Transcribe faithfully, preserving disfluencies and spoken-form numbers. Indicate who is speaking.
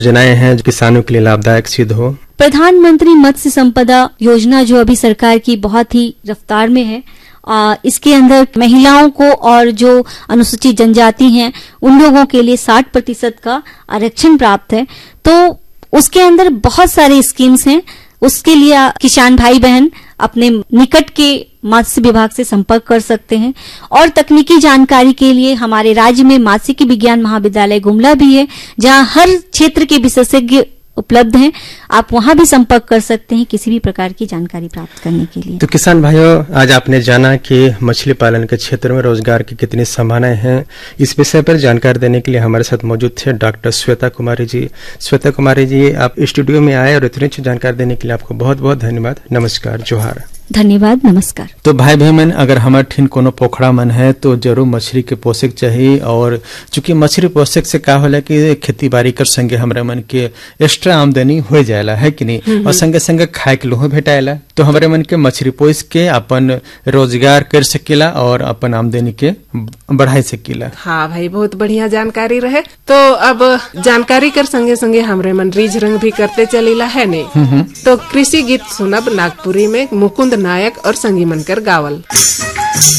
Speaker 1: योजनाएं हैं जो किसानों के लिए लाभदायक सिद्ध हो।
Speaker 2: प्रधानमंत्री मत्स्य संपदा योजना जो अभी सरकार की बहुत ही रफ्तार में है, आ, इसके अंदर महिलाओं को और जो अनुसूचित जनजाति हैं उन लोगों के लिए साठ प्रतिशत का आरक्षण प्राप्त है। तो उसके अंदर बहुत सारे स्कीम्स हैं। उसके लिए किसान भाई बहन अपने निकट के मत्स्य विभाग से संपर्क कर सकते हैं। और तकनीकी जानकारी के लिए हमारे राज्य में मात्स्यिकी विज्ञान महाविद्यालय गुमला भी है, जहां हर क्षेत्र के विशेषज्ञ उपलब्ध हैं। आप वहां भी संपर्क कर सकते हैं किसी भी प्रकार की जानकारी प्राप्त करने के लिए।
Speaker 1: तो किसान भाइयों, आज आपने जाना कि मछली पालन के क्षेत्र में रोजगार की कितनी संभावनाएं हैं। इस विषय पर जानकारी देने के लिए हमारे साथ मौजूद थे डॉक्टर श्वेता कुमारी जी। श्वेता कुमारी जी, आप स्टूडियो में आए और इतनी अच्छी जानकारी देने के लिए आपको बहुत बहुत धन्यवाद। नमस्कार, जोहार।
Speaker 2: धन्यवाद, नमस्कार।
Speaker 1: तो भाई बहन मन, अगर हमारे ठिन कोनो पोखड़ा मन है तो जरूर मछली के पोषक चाहिए। और चूंकि मछली पोषक से का होला कि खेती बाड़ी कर संगे हमारे मन के एक्स्ट्रा आमदनी हो जाएला है कि नहीं, और संगे संगे खाए के लोहो भेटाएला। तो हमारे मन के मछली पोष के अपन रोजगार कर सकेला और अपन आमदनी के बढ़ाई सकेला।
Speaker 3: हाँ भाई, बहुत बढ़िया जानकारी रहे। तो अब जानकारी कर संगे संगे हमारे मन रीझ रंग भी करते चलेला है नहीं। तो कृषि गीत सुनब नागपुरी में मुकुंद नायक और संगी मनकर गावल।